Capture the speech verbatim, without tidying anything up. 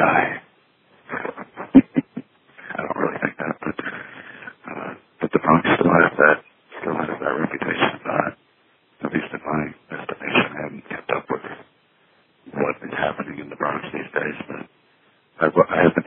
die. I don't really think that, but uh, but the Bronx still has that still has that reputation. Uh, at least in my estimation, I haven't kept up with what is happening in the Bronx these days, but I, I have been